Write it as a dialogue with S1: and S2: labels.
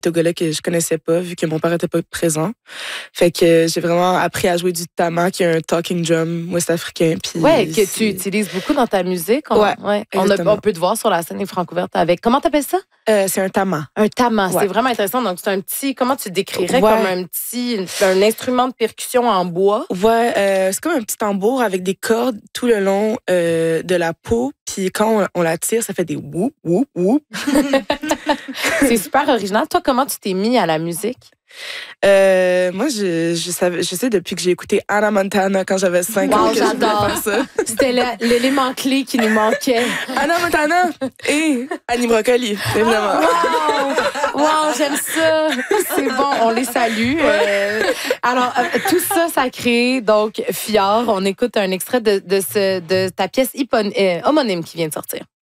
S1: togolais que je connaissais pas, vu que mon père était pas présent. Fait que j'ai vraiment appris à jouer du tama, qui est un talking drum ouest-africain.
S2: Ouais, que tu utilises beaucoup dans ta musique.
S1: Ouais,
S2: on peut te voir sur la scène des Francouvertes avec... Comment t'appelles ça?
S1: C'est un tama.
S2: Un tama,
S1: Ouais.
S2: c'est vraiment intéressant. Donc, c'est un petit... Comment tu décrirais comme un instrument de percussion en bois?
S1: Ouais, c'est comme un petit tambour avec des cordes tout le long de la peau. Puis quand on la tire, ça fait des whoop, whoop, whoop.
S2: C'est super original. Toi, comment tu t'es mis à la musique?
S1: Moi, je sais depuis que j'ai écouté Hannah Montana quand j'avais 5 ans que je voulais faire ça.
S2: C'était l'élément clé qui nous manquait.
S1: Hannah Montana et Annie Brocoli, évidemment.
S2: Wow, j'aime ça. C'est bon, on les salue. Alors, tout ça, ça crée donc Fjord. On écoute un extrait de ta pièce homonyme qui vient de sortir.